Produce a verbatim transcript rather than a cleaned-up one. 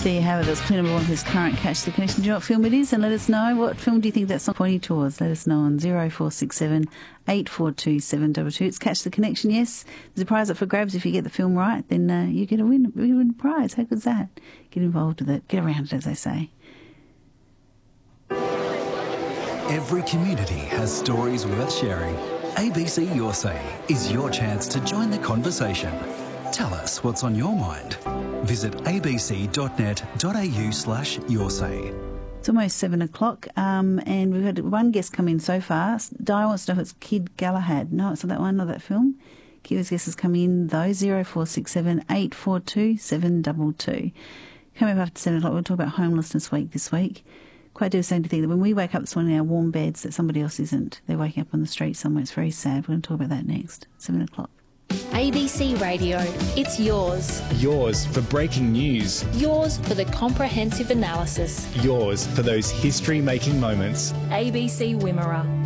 There you have it. That's Clint Bourne, his current Catch the Connection. Do you know what film it is? And let us know. What film do you think that song pointing towards? Let us know on zero four six seven, eight four two, seven two two. It's Catch the Connection, yes. There's a prize up for grabs. If you get the film right, then uh, you get a win, you win a prize. How good's that? Get involved with it. Get around it, as they say. Every community has stories worth sharing. A B C Your Say is your chance to join the conversation. Tell us what's on your mind. Visit abc.net.au slash your say. It's almost seven o'clock, um, and we've had one guest come in so far. Di wants to know if it's Kid Galahad. No, it's not that one, not that film. Kid's guest has come in, though, zero four six seven, eight four two, seven two two. Coming up after seven o'clock, we'll talk about Homelessness Week this week. Quite devastating to think that when we wake up this morning in our warm beds, that somebody else isn't. They're waking up on the street somewhere. It's very sad. We're going to talk about that next. seven o'clock. A B C Radio, it's yours. Yours for breaking news. Yours for the comprehensive analysis. Yours for those history-making moments. A B C Wimmera.